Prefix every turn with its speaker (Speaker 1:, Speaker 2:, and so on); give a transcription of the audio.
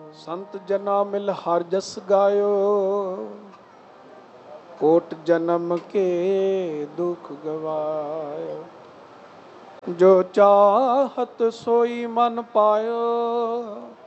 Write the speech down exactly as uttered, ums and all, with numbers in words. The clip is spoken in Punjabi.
Speaker 1: संत जना मिल हर जस गायो, कोट जन्म के दुख गवायो। जो चाहत सोई मन पायो,